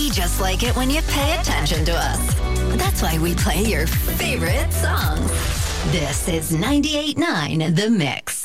We just like it when you pay attention to us. That's why we play your favorite songs. This is 98.9 The Mix.